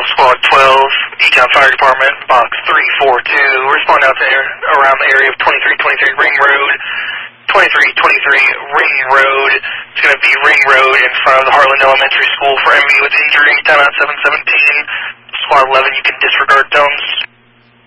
Squad 12, Econ Fire Department, Box 342. Respond out there around the area of 2323 Ring Road. 2323 Ring Road. It's going to be Ring Road in front of the Harlan Elementary School for MV with injury. Time out 717. Squad 11, you can disregard tones.